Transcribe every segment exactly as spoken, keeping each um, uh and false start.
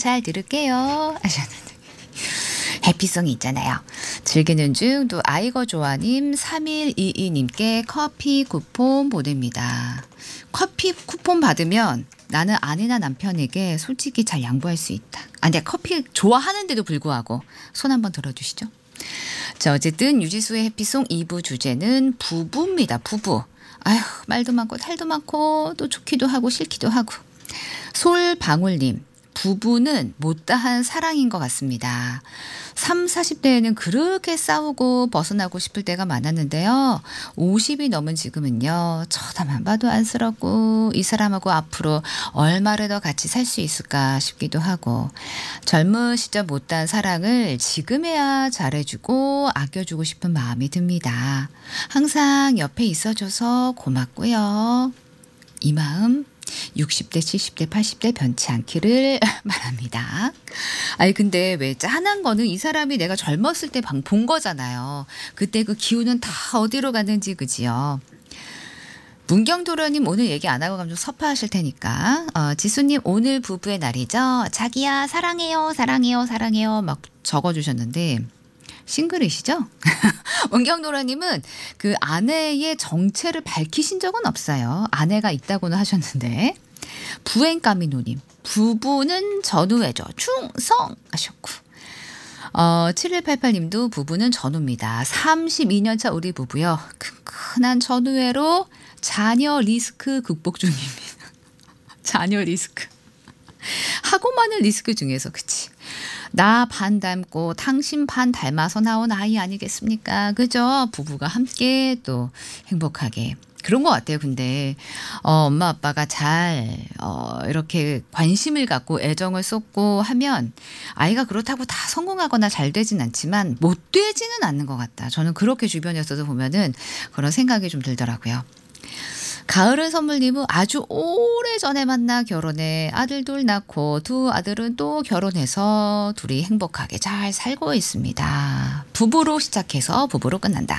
잘 들을게요 하셨는데 해피송이 있잖아요. 즐기는 중 또 아이거 좋아님 삼일이이님께 커피 쿠폰 보냅니다. 커피 쿠폰 받으면 나는 아내나 남편에게 솔직히 잘 양보할 수 있다. 아, 근데 커피 좋아하는데도 불구하고 손 한번 들어주시죠. 자, 어쨌든 유지수의 해피송 이 부 주제는 부부입니다. 부부. 아휴, 말도 많고 탈도 많고 또 좋기도 하고 싫기도 하고. 솔방울님, 부부는 못다한 사랑인 것 같습니다. 삼, 사십 대에는 그렇게 싸우고 벗어나고 싶을 때가 많았는데요. 오십이 넘은 지금은요. 쳐다만 봐도 안쓰럽고 이 사람하고 앞으로 얼마를 더 같이 살 수 있을까 싶기도 하고 젊은 시절 못다한 사랑을 지금에야 잘해주고 아껴주고 싶은 마음이 듭니다. 항상 옆에 있어줘서 고맙고요. 이 마음 육십 대, 칠십 대, 팔십 대 변치 않기를 바랍니다. 아니 근데 왜 짠한 거는 이 사람이 내가 젊었을 때 본 거잖아요. 그때 그 기운은 다 어디로 갔는지 그지요. 문경도련님 오늘 얘기 안 하고 가면 좀 섭하실 테니까 어, 지수님 오늘 부부의 날이죠. 자기야 사랑해요 사랑해요 사랑해요 막 적어주셨는데 싱글이시죠? 원경노라님은 그 아내의 정체를 밝히신 적은 없어요. 아내가 있다고는 하셨는데 부행까미노님 부부는 전우회죠. 충성 하셨고 어, 칠일팔팔님도 부부는 전우입니다. 삼십이 년 차 우리 부부요. 끈끈한 전우회로 자녀 리스크 극복 중입니다. 자녀 리스크 하고 많은 리스크 중에서 그치 나 반 닮고 당신 반 닮아서 나온 아이 아니겠습니까? 그죠? 부부가 함께 또 행복하게 그런 것 같아요. 근데 어, 엄마 아빠가 잘 어, 이렇게 관심을 갖고 애정을 쏟고 하면 아이가 그렇다고 다 성공하거나 잘 되진 않지만 못 되지는 않는 것 같다. 저는 그렇게 주변에서도 보면은 그런 생각이 좀 들더라고요. 가을은 선물님은 아주 오래전에 만나 결혼해 아들 둘 낳고 두 아들은 또 결혼해서 둘이 행복하게 잘 살고 있습니다. 부부로 시작해서 부부로 끝난다.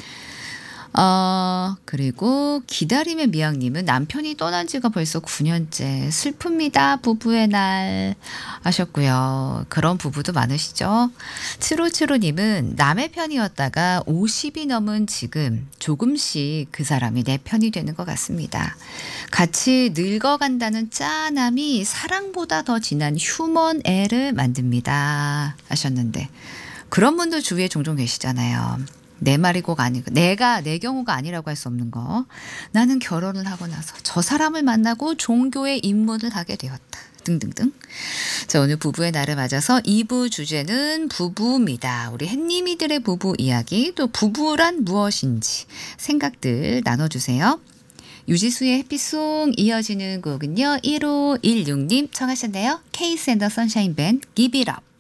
어, 그리고 기다림의 미양님은 남편이 떠난 지가 벌써 구 년째 슬픕니다. 부부의 날 하셨고요. 그런 부부도 많으시죠. 칠오칠오님은 남의 편이었다가 오십이 넘은 지금 조금씩 그 사람이 내 편이 되는 것 같습니다. 같이 늙어간다는 짠함이 사랑보다 더 진한 휴먼 애를 만듭니다. 하셨는데 그런 분들 주위에 종종 계시잖아요. 내 말이 꼭 아니고 내가 내 경우가 아니라고 할 수 없는 거. 나는 결혼을 하고 나서 저 사람을 만나고 종교에 입문을 하게 되었다. 등등등. 자, 오늘 부부의 날을 맞아서 이 부 주제는 부부입니다. 우리 햇님이들의 부부 이야기 또 부부란 무엇인지 생각들 나눠주세요. 유지수의 해피송 이어지는 곡은요. 일오일육님 청하셨네요. 케이스 앤 더 선샤인 밴드 Give It Up.